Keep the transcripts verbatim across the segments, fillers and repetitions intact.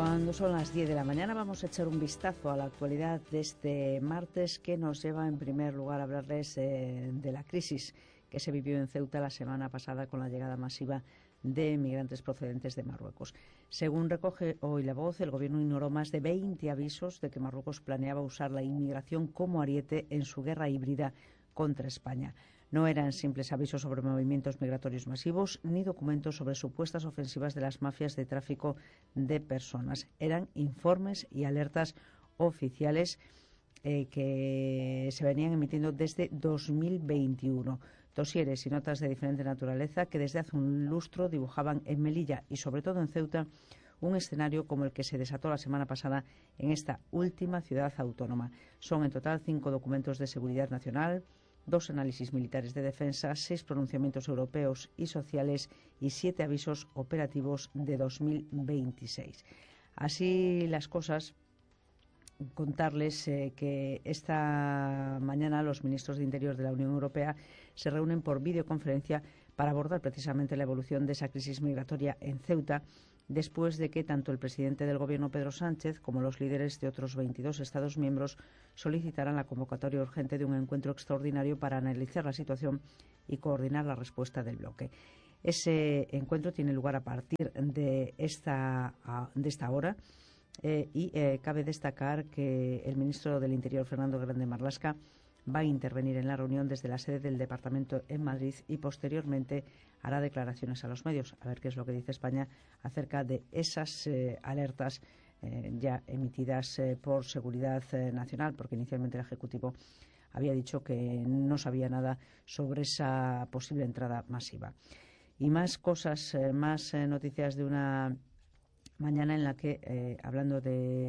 Cuando son las diez de la mañana vamos a echar un vistazo a la actualidad de este martes, que nos lleva en primer lugar a hablarles eh, de la crisis que se vivió en Ceuta la semana pasada con la llegada masiva de migrantes procedentes de Marruecos. Según recoge hoy La Voz, el Gobierno ignoró más de veinte avisos de que Marruecos planeaba usar la inmigración como ariete en su guerra híbrida contra España. No eran simples avisos sobre movimientos migratorios masivos ni documentos sobre supuestas ofensivas de las mafias de tráfico de personas. Eran informes y alertas oficiales eh, que se venían emitiendo desde dos mil veintiuno. Dosieres y notas de diferente naturaleza que desde hace un lustro dibujaban en Melilla y sobre todo en Ceuta un escenario como el que se desató la semana pasada en esta última ciudad autónoma. Son en total cinco documentos de seguridad nacional, dos análisis militares de defensa, seis pronunciamientos europeos y sociales y siete avisos operativos de dos mil veintiséis. Así las cosas, contarles eh, que esta mañana los ministros de Interior de la Unión Europea se reúnen por videoconferencia para abordar precisamente la evolución de esa crisis migratoria en Ceuta, después de que tanto el presidente del Gobierno, Pedro Sánchez, como los líderes de otros veintidós Estados miembros solicitaran la convocatoria urgente de un encuentro extraordinario para analizar la situación y coordinar la respuesta del bloque. Ese encuentro tiene lugar a partir de esta, de esta hora eh, y eh, cabe destacar que el ministro del Interior, Fernando Grande Marlaska, va a intervenir en la reunión desde la sede del departamento en Madrid y posteriormente hará declaraciones a los medios, a ver qué es lo que dice España acerca de esas eh, alertas eh, ya emitidas eh, por Seguridad eh, Nacional, porque inicialmente el Ejecutivo había dicho que no sabía nada sobre esa posible entrada masiva. Y más cosas, eh, más eh, noticias de una mañana en la que, eh, hablando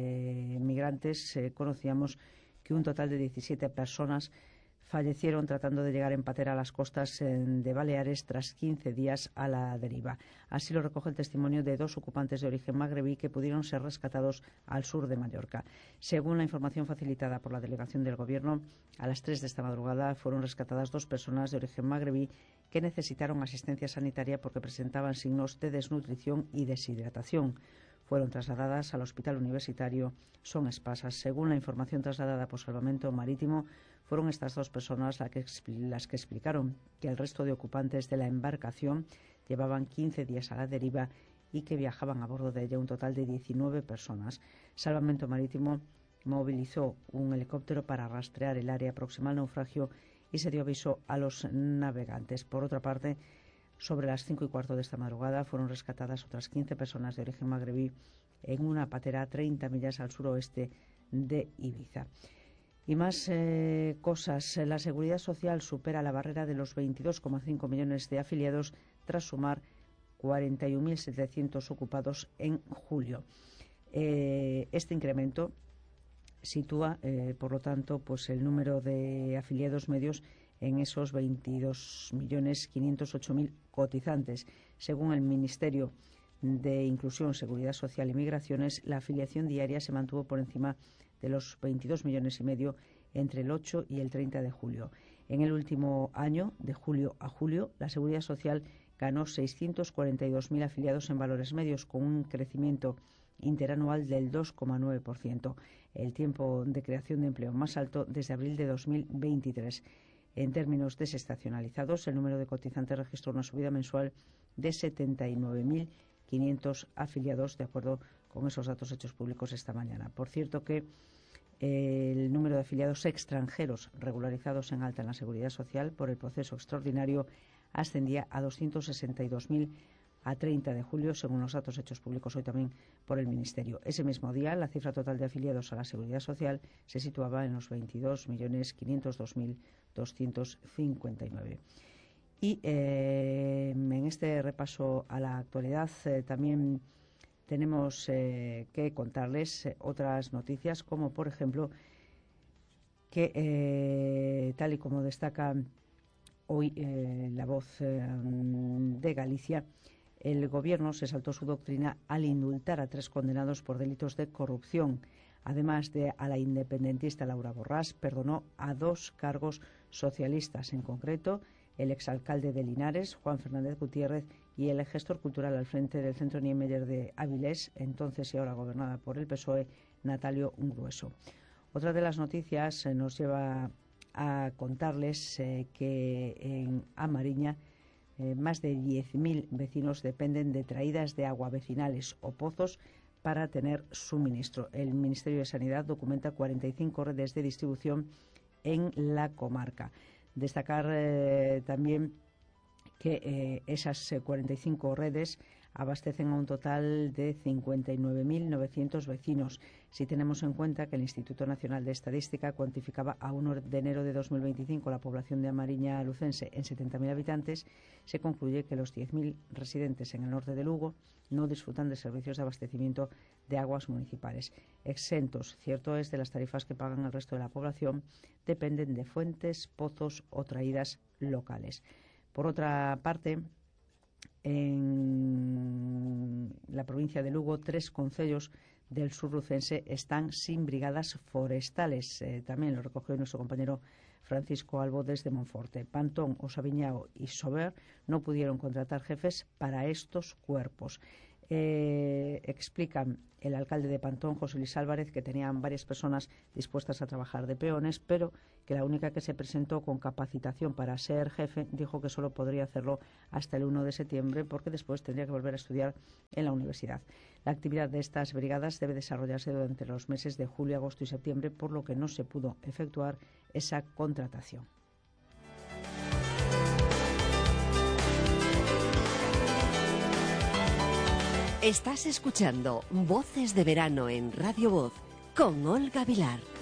de migrantes, eh, conocíamos que un total de diecisiete personas fallecieron tratando de llegar en patera a las costas de Baleares tras quince días a la deriva. Así lo recoge el testimonio de dos ocupantes de origen magrebí que pudieron ser rescatados al sur de Mallorca. Según la información facilitada por la delegación del Gobierno, a las tres de esta madrugada fueron rescatadas dos personas de origen magrebí que necesitaron asistencia sanitaria porque presentaban signos de desnutrición y deshidratación. Fueron trasladadas al Hospital Universitario Son Espasas. Según la información trasladada por Salvamento Marítimo, fueron estas dos personas las que, las que explicaron que el resto de ocupantes de la embarcación llevaban quince días a la deriva y que viajaban a bordo de ella un total de diecinueve personas. Salvamento Marítimo movilizó un helicóptero para rastrear el área próxima al naufragio y se dio aviso a los navegantes. Por otra parte, sobre las cinco y cuarto de esta madrugada fueron rescatadas otras quince personas de origen magrebí en una patera a treinta millas al suroeste de Ibiza. Y más eh, cosas. La Seguridad Social supera la barrera de los veintidós coma cinco millones de afiliados tras sumar cuarenta y un mil setecientos ocupados en julio. Eh, este incremento sitúa, eh, por lo tanto, pues el número de afiliados medios en esos veintidós millones quinientos ocho mil cotizantes. Según el Ministerio de Inclusión, Seguridad Social y Migraciones, la afiliación diaria se mantuvo por encima de los veintidós millones y medio entre el ocho y el treinta de julio. En el último año, de julio a julio, la Seguridad Social ganó seiscientos cuarenta y dos mil afiliados en valores medios, con un crecimiento interanual del dos coma nueve por ciento, el tiempo de creación de empleo más alto desde abril de dos mil veintitrés. En términos desestacionalizados, el número de cotizantes registró una subida mensual de setenta y nueve mil quinientos afiliados, de acuerdo con esos datos hechos públicos esta mañana. Por cierto que eh, el número de afiliados extranjeros regularizados en alta en la Seguridad Social por el proceso extraordinario ascendía a doscientos sesenta y dos mil a treinta de julio, según los datos hechos públicos hoy también por el Ministerio. Ese mismo día, la cifra total de afiliados a la Seguridad Social se situaba en los veintidós millones quinientos dos mil doscientos cincuenta y nueve. Y eh, en este repaso a la actualidad eh, también tenemos eh, que contarles eh, otras noticias, como por ejemplo que, eh, tal y como destaca hoy eh, La Voz eh, de Galicia, el Gobierno se saltó su doctrina al indultar a tres condenados por delitos de corrupción. Además de a la independentista Laura Borràs, perdonó a dos cargos socialistas, en concreto el exalcalde de Linares, Juan Fernández Gutiérrez, y el gestor cultural al frente del Centro Niemeyer de Avilés, entonces y ahora gobernada por el P S O E, Natalio Grueso. Otra de las noticias eh, nos lleva a contarles eh, que en Amariña eh, más de diez mil vecinos dependen de traídas de agua vecinales o pozos para tener suministro. El Ministerio de Sanidad documenta cuarenta y cinco redes de distribución en la comarca. Destacar eh, también que eh, esas eh, cuarenta y cinco redes abastecen a un total de cincuenta y nueve mil novecientos vecinos. Si tenemos en cuenta que el Instituto Nacional de Estadística cuantificaba a uno de enero de dos mil veinticinco la población de Amariña Lucense en setenta mil habitantes, se concluye que los diez mil residentes en el norte de Lugo no disfrutan de servicios de abastecimiento de aguas municipales. Exentos, cierto es, de las tarifas que pagan el resto de la población, dependen de fuentes, pozos o traídas locales. Por otra parte, en la provincia de Lugo, tres concellos del sur lucense están sin brigadas forestales. Eh, también lo recogió nuestro compañero Francisco Albo desde Monforte. Pantón, Osaviñao y Sober no pudieron contratar jefes para estos cuerpos. Eh, explican el alcalde de Pantón, José Luis Álvarez, que tenían varias personas dispuestas a trabajar de peones, pero que la única que se presentó con capacitación para ser jefe dijo que solo podría hacerlo hasta el uno de septiembre, porque después tendría que volver a estudiar en la universidad. La actividad de estas brigadas debe desarrollarse durante los meses de julio, agosto y septiembre, por lo que no se pudo efectuar esa contratación. Estás escuchando Voces de Verano en Radio Voz con Olga Vilar.